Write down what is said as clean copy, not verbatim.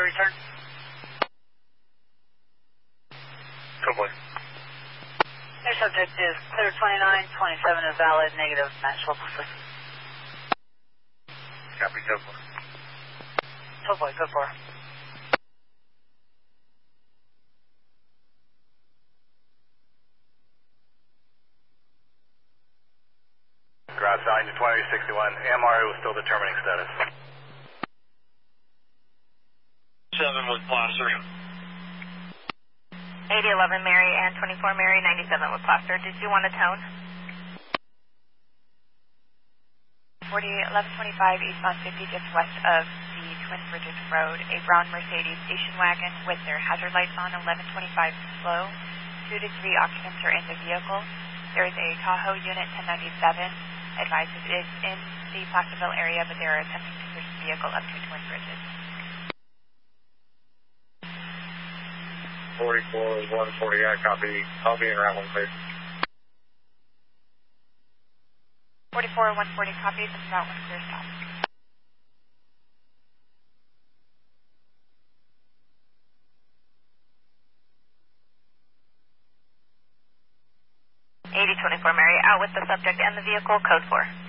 return. Totally. Your subject is clear 29, 27 is valid, negative, match local system. Copy, Totally. Totally, go for it. Ground sign to 2061. MRO is still determining status. 7 with Placer. 8011 Mary and 24 Mary, 97 with Placer. Did you want a tone? 1125 eastbound 50 just west of the Twin Bridges Road. A brown Mercedes station wagon with their hazard lights on, 1125 slow. 2 to 3 occupants are in the vehicle. There is a Tahoe unit 1097. Advises it is in the Placerville area, but they are attempting to push the vehicle up to Twin Bridges. 44 is 140, I copy. I'll be in route 1, please. 44 140 copies and route 1 clear stop. '8024 Mary, out with the subject and the vehicle, code 4.